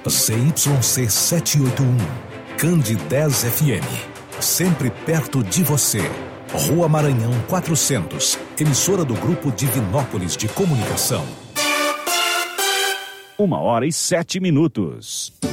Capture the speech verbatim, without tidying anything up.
Z Y C setecentos e oitenta e um, Cande dez F M, sempre perto de você. Rua Maranhão quatrocentos, emissora do Grupo Divinópolis de Comunicação. Uma hora e sete minutos.